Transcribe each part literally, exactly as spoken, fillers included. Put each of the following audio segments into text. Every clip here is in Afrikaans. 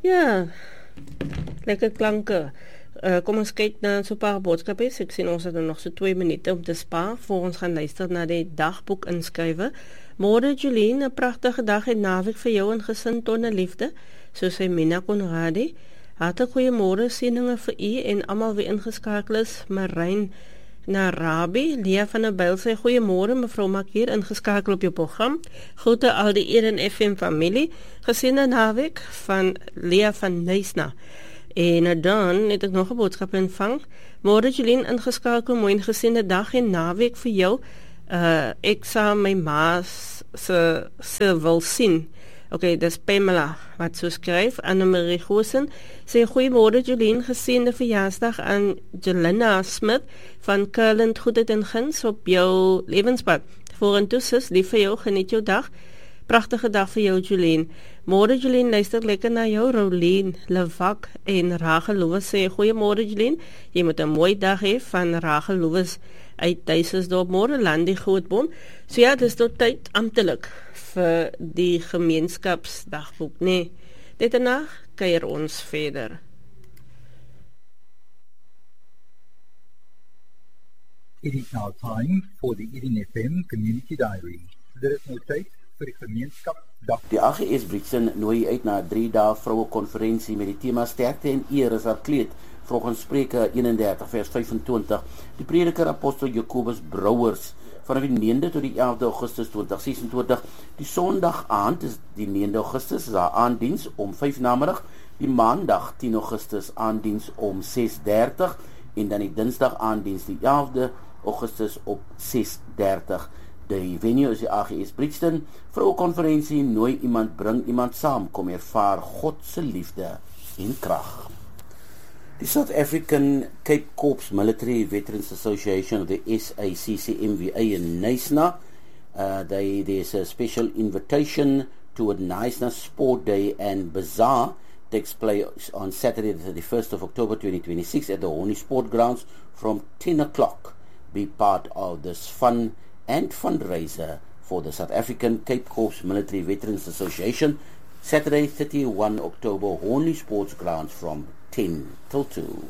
Ja, lekker klanke. Uh, kom ons kyk na so 'n paar boodskappe. Ek sien ons het nog so twee minute om te spaar voor ons gaan luister na die dagboek inskrywe. Môre Jolien, 'n pragtige dag en naweek vir jou en gesin tonne liefde, soos sy Mina Konradi. Hartlik goeiemôre, seëninge vir u en almal wie ingeskakel is. Marijn Narabi, Lia van der Byl sê goeiemôre mevrou Makier, ingeskakel op jou program. Groete al die Eden F M familie. Geseënde naweek van Lia van Nysna. En dan het ek nog 'n boodskap ontvang. Môre Jolien, ingeskakel, mooi en geseënde dag en naweek vir jou. Uh, ek sal my ma se se wil sien. Oké, dis Pamela wat so skryf. Annemarie Goosen sê goeiemôre Jolien, geseënde verjaarsdag aan Jelena Smith van Curland Goedheid en Guns op jou lewenspad. Vorentoe sis, lief vir jou, geniet jou dag. Pragtige dag vir jou Jolien. Môre Jolien, luister lekker na jou. Rolien, Levak en Rachel Louis sê goeiemôre Jolien, jy moet 'n mooi dag hê van Rachel Louis uit Duiselsdorp, môre Landie Grootboom. So ja, dis tot tyd amptelik vir die gemeenskapsdagboek, nee. Dit en nag kuier ons verder. It is now time for the Eden F M Community Diary. Dit is nou tyd vir die gemeenskapsdag. Die A G S Brixton nooi uit na 'n drie dae vroue konferensie met die tema sterkte en eer is haar kleed. Volgens Spreuke eenendertig vers vyfentwintig, die prediker apostel Jakobus Brouwers, vanaf die negende tot die elfde Augustus tweeduisend sesentwintig. Die Sondag aand is die negende Augustus is haar aanddiens om vyf namiddag, die Maandag tien Augustus aanddiens om ses dertig en dan die Dinsdag aanddiens die elfde Augustus op ses dertig. Die venue is die A G S Brixton. Vroue konferensie nooi iemand, bring iemand saam, kom ervaar God se liefde en krag. The South African Cape Corps Military Veterans Association, of the S A C C M V A in Nysna, uh, they, there's a special invitation to a Nysna Sport Day and Bazaar takes place on Saturday the thirty-first of October twenty twenty-six at the Horny Sport Grounds from ten o'clock. Be part of this fun and fundraiser for the South African Cape Corps Military Veterans Association, Saturday thirty-first of October, Horny Sports Grounds from ten till two.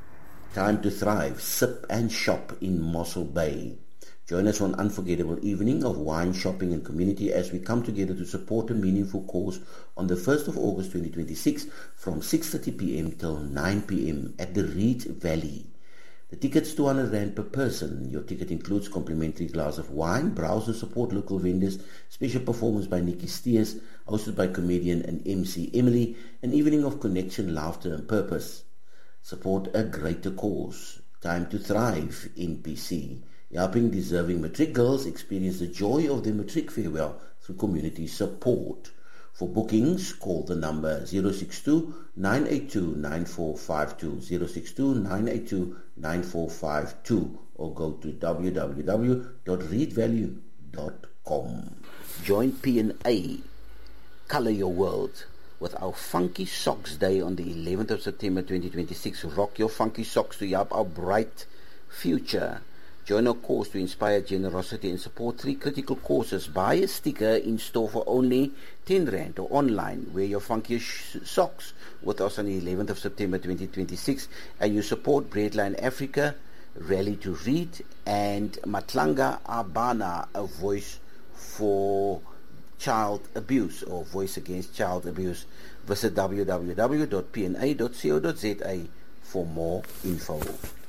Time to thrive, sip and shop in Mossel Bay. Join us for an unforgettable evening of wine, shopping and community as we come together to support a meaningful cause on the first of August twenty twenty-six from six thirty p.m. till nine p.m. at the Reed Valley. The ticket's two hundred rand per person. Your ticket includes complimentary glass of wine, browse and support local vendors, special performance by Nikki Steers, hosted by comedian and M C Emily, an evening of connection, laughter and purpose. Support a greater cause. Time to thrive in P C. Helping deserving matric girls experience the joy of their matric farewell through community support. For bookings, call the number zero six two, nine eight two, nine four five two, zero six two, nine eight two, nine four five two, or go to w w w dot reed value dot com. Join P and A, Color Your World, with our Funky Socks Day on the eleventh of September twenty twenty-six. Rock your funky socks to help our bright future. Join our cause to inspire generosity and support three critical causes. Buy a sticker in store for only ten rand or online. Wear your funky sh- socks with us on the eleventh of September twenty twenty-six, and you support Breadline Africa, Rally to Read, and Matlanga Abana, a voice for child abuse or voice against child abuse. Visit w w w dot p n a dot co dot z a for more info.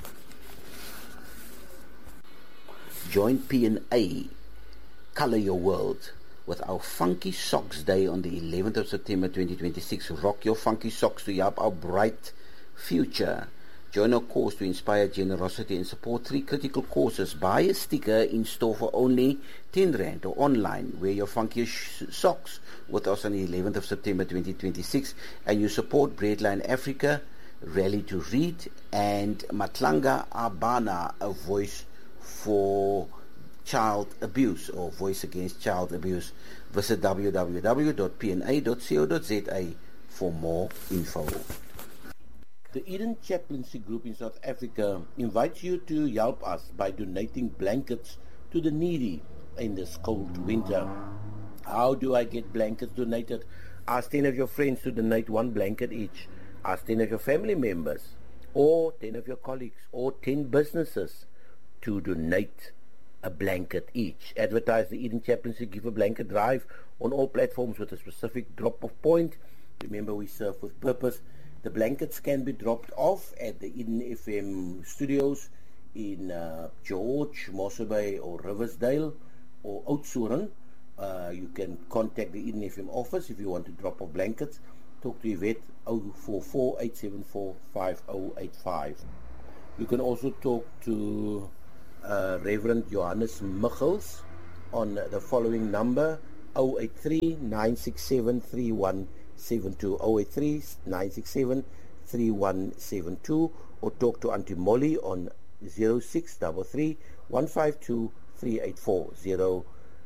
Join P and A, Color Your World, with our Funky Socks Day on the eleventh of September twenty twenty-six. Rock your funky socks to help our bright future. Join our cause to inspire generosity and support three critical causes. Buy a sticker in store for only ten rand or online. Wear your funky sh- socks with us on the eleventh of September twenty twenty-six, and you support Breadline Africa, Rally to Read, and Matlanga Abana, a voice for child abuse or voice against child abuse. Visit w w w dot p n a dot co dot z a for more info. The Eden Chaplaincy Group in South Africa invites you to help us by donating blankets to the needy in this cold winter. How do I get blankets donated? Ask ten of your friends to donate one blanket each. Ask ten of your family members, or ten of your colleagues, or ten businesses to donate a blanket each. Advertise the Eden Chaplaincy Give a Blanket drive on all platforms with a specific drop-off point. Remember, we serve with purpose. The blankets can be dropped off at the Eden F M studios in uh, George, Mossel Bay, or Riversdale, or Oudtshoorn. Uh, you can contact the Eden F M office if you want to drop off blankets. Talk to Yvette zero four four, eight seven four, five zero eight five. You can also talk to uh, Reverend Johannes Michels on the following number: zero eight three, nine six seven, three one seven two, zero eight three, nine six seven, three one seven two, or talk to Auntie Molly on zero six three three, one five two, three eight four, zero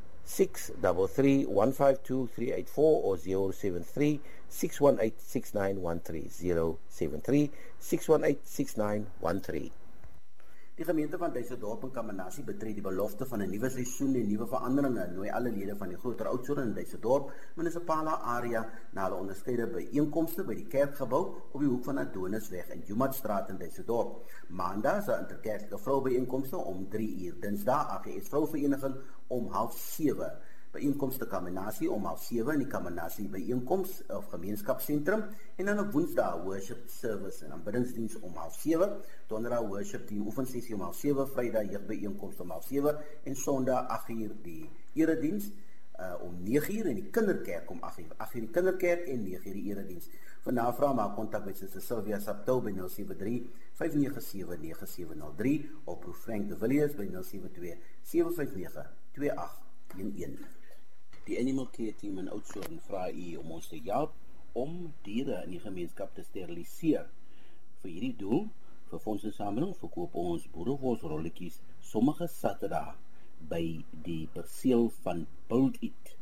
six three three, one five two, three eight four, or zero seven three, six one eight, six nine one three, zero seven three, six one eight, six nine one three. Die gemeente van Duisendorp en Kamanasie betree die belofte van 'n nuwe seisoen en nuwe veranderinge. Nooi alle lede van die groter Oudtshoorn en Duisendorp munisipale area na hulle onderskeide byeenkomste by die kerkgebou op die hoek van Adonisweg en Jumatstraat in Duisendorp. Maandag is 'n interkerklike vroubyeenkomste om drie uur. Dinsdag A G S Vrouvereniging om half sewe. Byeenkomste Kamanasie om half sewe in die Kamanasie byeenkoms of gemeenskapsentrum, en dan op Woensdag worship service en aanbiddingsdiens om half sewe, Donderdag worship team oefensessie om half sewe, Vrydag jeugbyeenkoms om half sewe en Sondag agt uur die erediens uh, om nege uur en die kinderkerk om agt uur. agt uur die kinderkerk en nege uur die erediens. Vir navraag maak kontak met Suster Sylvia Saptou by nul sewe drie, vyf nege sewe, nege sewe nul drie of Prof Frank de Villiers by nul sewe twee, sewe vyf nege, twee agt een een. Die Animal Care Team in Oudtshoorn vra u om ons te help om diere in die gemeenskap te steriliseer. Vir hierdie doel, vir fondsinsameling, verkoop ons boerewolsrolletjies sommige Saterdag by die perseel van Build It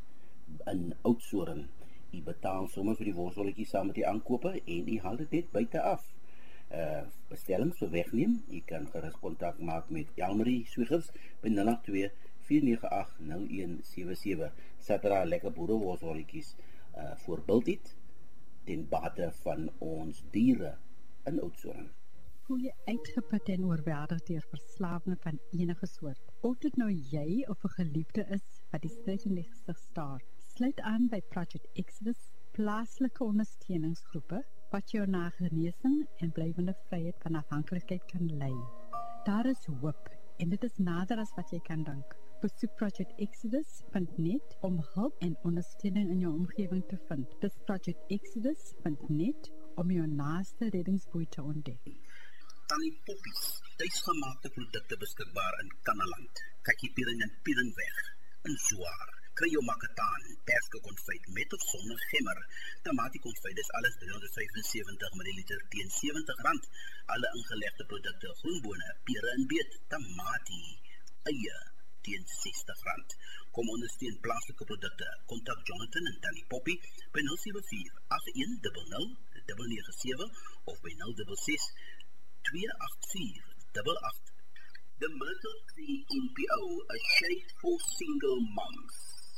in Oudtshoorn. U betaal sommer vir die wolsrolletjies saam met die aankope en u haal dit net buite af. Uh, bestellings vir wegneem, u kan gerus kontak maak met Elmarie Swiggers by nul agt twee, vier nege agt, nul een sewe sewe. Saterdag lekker boerewolsrolletjies uh, voor Build It ten bate van ons diere in Oudtshoorn. Voel jy uitgeput en oorweldig deur verslawing van enige soort? Of dit nou jy of 'n geliefde is wat die stryd in die gesig staar, sluit aan by Project Exodus, plaaslike ondersteuningsgroepe wat jou na genesing en blywende vryheid van afhanklikheid kan lei. Daar is hoop en dit is nader as wat jy kan dink. Besoek project exodus punt net om hulp en ondersteuning in jou omgewing te vind. Dis project exodus punt net om jou naaste reddingsboei te ontdek. Tannie Poppies, tuisgemaakte produkte beskikbaar in Kannaland. Kakkie-piering en pieringweg in Zwaar. Kry jou makataan, perske konfyt met of sonder gemmer. Tamatie konfyt is alles driehonderd vyfensewentig milliliter teen sewentig rand. Alle ingelegde produkte, groenbone, pere en beet, tamatie, eie teen sestig rand. Kom ondersteun plaaslike produkte. Kontak Jonathan en Tannie Poppy by nul sewe vier, agt een nul nul, nege nege sewe of by nul ses ses, twee agt vier, agt agt. The Myrtle Tree N P O, a shade for single moms,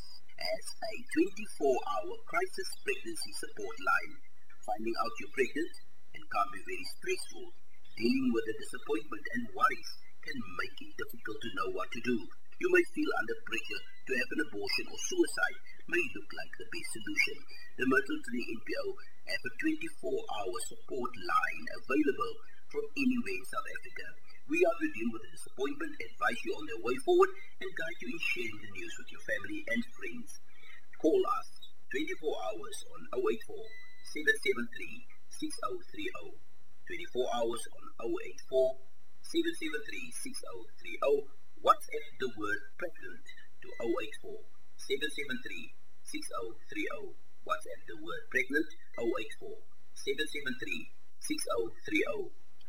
as a twenty-four hour crisis pregnancy support line. Finding out you're pregnant and can be very stressful. Dealing with the disappointment and worries can make it difficult to know what to do. You may feel under pressure to have an abortion, or suicide may look like the best solution. The Myrtle Tree N P O have a twenty-four hour support line available from anywhere in South Africa. We are to deal with the disappointment, advise you on the way forward, and guide you in sharing the news with your family and friends. Call us twenty-four hours on zero eight four, seven seven three, six zero three zero. twenty-four hours on zero eight four, seven seven three, six zero three zero. WhatsApp the word pregnant to zero eight four, seven seven three, six zero three zero. WhatsApp the word pregnant zero eight four, seven seven three, six zero three zero.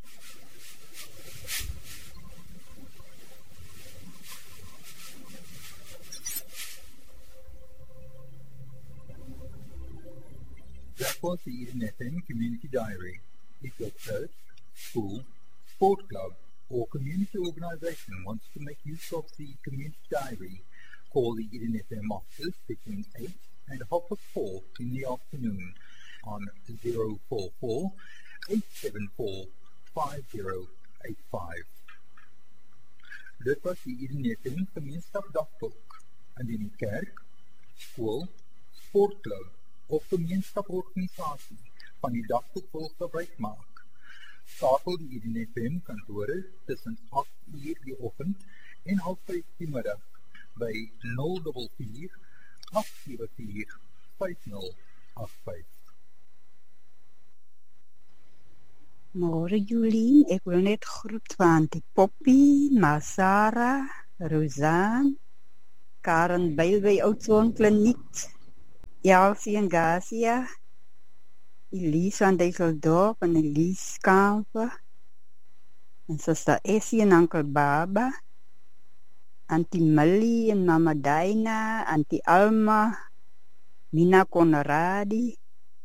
That was the Eden F M Community Diary. If your church, school, sport club, or community organization wants to make use of the Community Diary, call the Eden F M office between eight and half past four in the afternoon on zero four four, eight seven four, five zero eight five. Dit was die Eden F M Gemeenskap Dagboek, indien die kerk, skool, sportklub of gemeenskaporganisasie van die dagboek wil gebruik maak. Skakel die Eden F M kantore tussen agt uur die oggend en half vyf die middag by nul vier vier, agt sewe vier, vyf nul agt vyf. Môre Jolien, ek wil net groet van die Poppy, Masara, Roseanne, Karen Beil by Oudtshoorn Kliniek, Elsie en Garcia, Elise van Dijsseldorp en Elise Kampen, en Sister Essie en Uncle Baba, Auntie Millie en Mama Daina, Auntie Alma, Mina Conradi,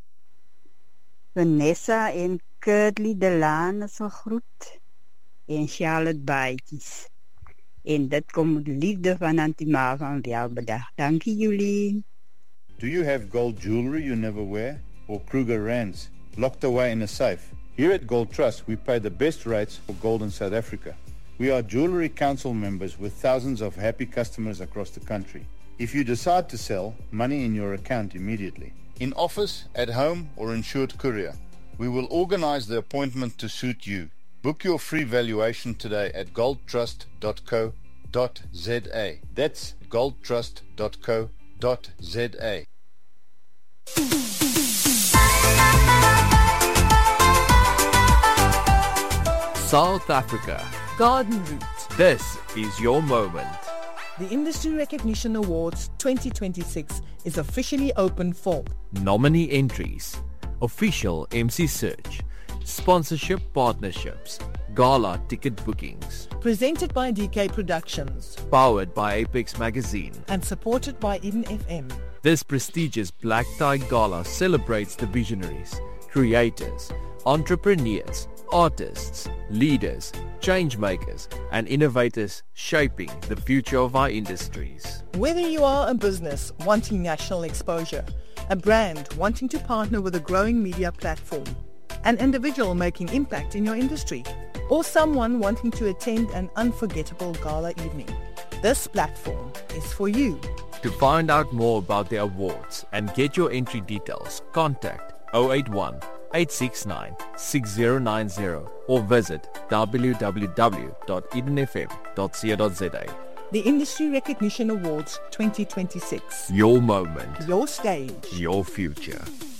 Vanessa en Kurtley Delane sal groet, en Charlotte Baatjes. En dit kom met liefde van Auntie Ma van Welbedag. Dankie Jolien. Do you have gold jewelry you never wear? Or Kruger rands locked away in a safe? Here at Gold Trust, we pay the best rates for gold in South Africa. We are Jewellery Council members with thousands of happy customers across the country. If you decide to sell, money in your account immediately. In office, at home, or insured courier, we will organize the appointment to suit you. Book your free valuation today at gold trust dot co dot za. That's gold trust dot co dot za. South Africa. Garden Route. This is your moment. The Industry Recognition Awards twenty twenty-six is officially open for Nominee entries, official M C search, sponsorship partnerships, gala ticket bookings. Presented by D K Productions. Powered by Apex Magazine. And supported by Eden F M. This prestigious Black Tie Gala celebrates the visionaries, creators, entrepreneurs, artists, leaders, change makers, and innovators shaping the future of our industries. Whether you are a business wanting national exposure, a brand wanting to partner with a growing media platform, an individual making impact in your industry, or someone wanting to attend an unforgettable gala evening, this platform is for you. To find out more about the awards and get your entry details, contact zero eight one, eight six nine, six zero nine zero or visit w w w dot eden f m dot co dot za. The Industry Recognition Awards twenty twenty-six. Your moment. Your stage. Your future.